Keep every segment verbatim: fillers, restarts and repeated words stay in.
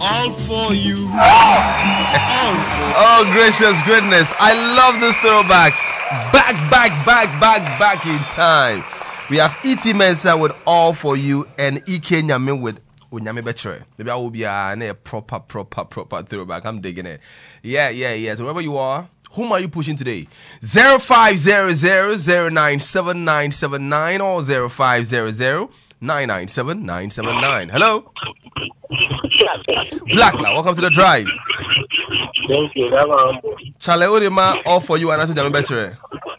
All for you. All for Oh, gracious goodness. I love these throwbacks. Back, back, back, back, back in time. We have E T Mensa with All For You and Ike Nyame with Unyame Betre. Maybe I will be a proper, proper, proper throwback. I'm digging it. Yeah, yeah, yeah. So wherever you are, whom are you pushing today? zero five zero zero zero nine seven nine seven nine or zero five zero zero nine nine seven nine seven nine. Hello? Blackla, welcome to the drive. Thank you. Chale Odima, All For You and Atu Nyame Betre.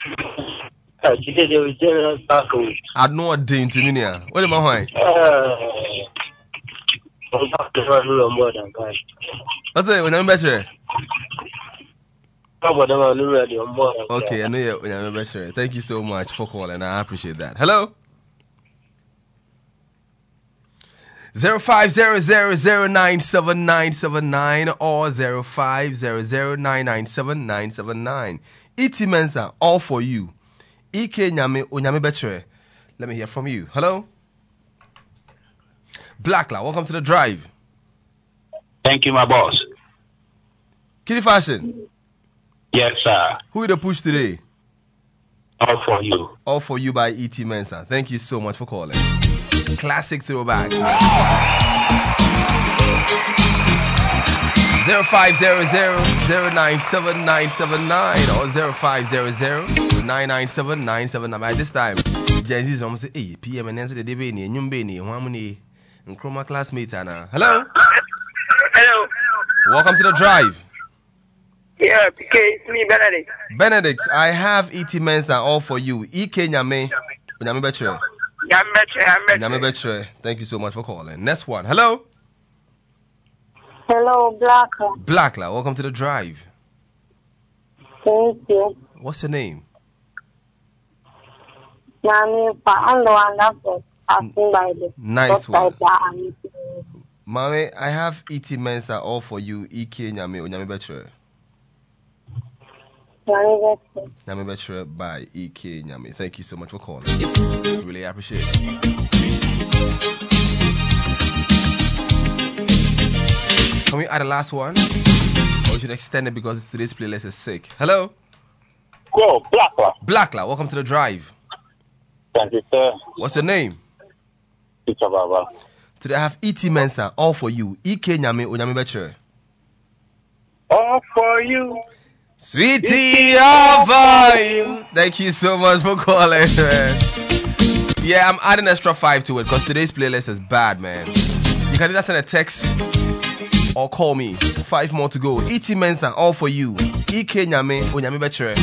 I know a day into Minia. What am I? What's it? When I'm better. Okay, I know you're when I'm better. Thank you so much for calling. I appreciate that. Hello? Zero five zero zero zero nine seven nine seven nine or zero five zero zero nine nine seven nine seven nine. E T Mensa, All For You. Ike Nyame Unyame Betre. Let me hear from you. Hello? Blackla, welcome to the drive. Thank you, my boss. Kitty Fashion. Yes, sir. Who the push today? All for you. All For You by E T Mensa. Thank you so much for calling. Classic throwback. zero five zero zero zero nine seven nine seven nine or zero five zero zero nine nine seven nine seven nine. By this time, Gen Z is almost say, hey, P M and answer the debate, and Yumbini, Wamuni, and Chroma classmates. Anna. Hello? Hello. Welcome to the drive. Yeah, P K, it's me, Benedict. Benedict, I have E T Mensa All For You. Ike Nyame, Nyame Betre. Nyame Betre, Nyame Betre. Thank you so much for calling. Next one. Hello? Hello, Blackla. Blackla, welcome to the drive. Thank you. What's your name? Nami Paando and that's asking by the Nice one. Mame, I have E T Mensa All For You. Ike Nyame, Nyame Betre. Nyame Betre by Ike Nyame. Thank you so much for calling. Really appreciate it. Can we add a last one? Or we should extend it because today's playlist is sick. Hello? Yo, Blackla. Blackla, welcome to the drive. Thank you, sir. What's your name? Teacher Baba. Today I have E T Mensa All For You. Ike Nyame, Nyame Betre. All for you. Sweetie, all for you. Thank you so much for calling, man. Yeah, I'm adding extra five to it because today's playlist is bad, man. You can either send a text or call me. Five more to go. E T Mensa All For You. Ike Nyame, Nyame Betre.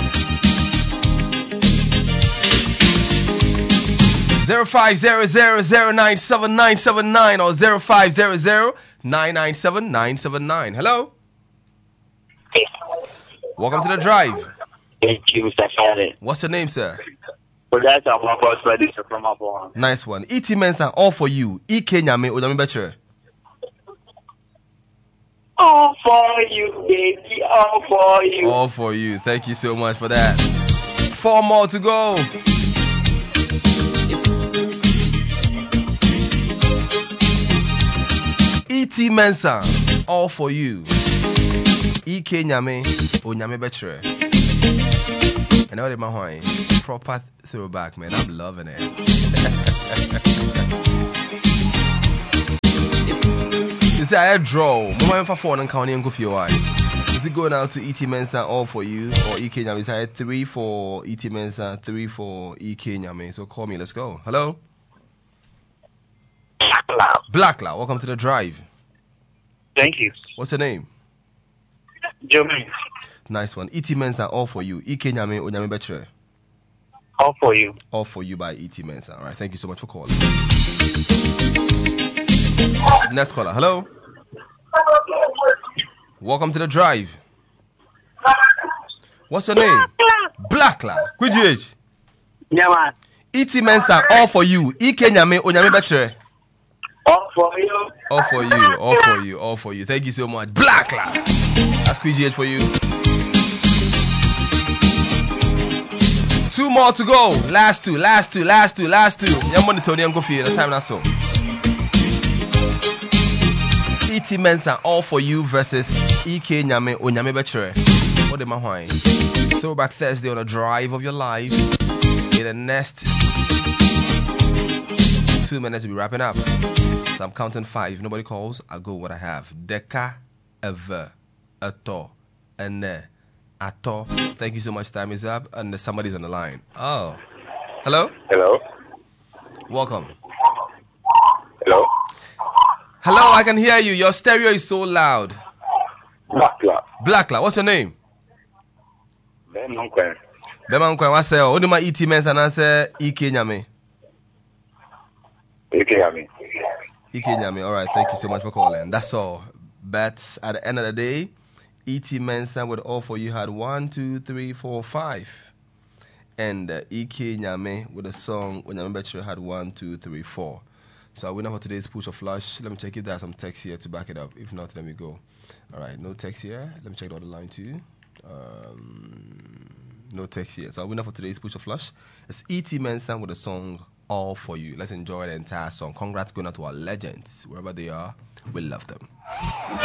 Zero five zero zero zero nine seven nine seven nine or zero five zero zero nine nine seven nine seven nine. Hello. Welcome to the drive. Thank you, Mister Friday. What's your name, sir? Well, that's our boss, ready to come up on. Nice one. E T Mensa All For You. Ike Nyame, Nyame Betre. All for you, baby, all for you. All For You. Thank you so much for that. Four more to go. E T Mensa All For You. Ike Nyame, Nyame Betre. And now my home. Proper throwback, man. I'm loving it. You see, I draw. Moment for phone and counting and go for your. Is it going out to E T Mensa All For You or Ike Nyame? It's had three for E T Mensa, three for Ike Nyame. So call me. Let's go. Hello. Blackla. Blackla, welcome to the drive. Thank you. What's your name? Jermaine. Nice one. E T Mensa All For You. Ike Nyame, Nyame Betre. All for you. All For You by E T Mensa. All right. Thank you so much for calling. Next caller. Hello. Welcome to the drive. What's your name? Blackla. Which age? Yeah, man. E T Mensa All For You. Ike Nyame, Nyame Betre. All for you. All For You. All For You. All For You. Thank you so much. Blackla. That's Q G H for you. Two more to go. Last two, last two, last two, last two. Young money Tony and go for you. The time that's so. E T Mensa, All For You versus E K Nyame, Onyame Betre. What am I why? Throwback Thursday on a drive of your life. In the next two minutes, we'll be wrapping up. So I'm counting five. If nobody calls, I'll go what I have. Deka, Eva, Ato, Ene, Ato. Thank you so much. Time is up. And somebody's on the line. Oh. Hello? Hello? Welcome. Hello? Hello, I can hear you. Your stereo is so loud. Blackla. Blackla, what's your name? Ben Monkwen. Bema Nkwa, what's your name? What E T Mensa and answer E K Nyame? E K Nyame. E K Nyame, all right. Thank you so much for calling. That's all. But at the end of the day, E T Mensa with All For You had one, two, three, four, five. And uh, E K Nyame with a song when Nyame Betre had one, two, three, four. So our winner for today's push or flush. Let me check if there's some text here to back it up. If not, let me go. All right, no text here. Let me check the other line too. Um, no text here. So our winner for today's push or flush is E T Mensa with a song All For You. Let's enjoy the entire song. Congrats going out to our legends wherever they are. We love them.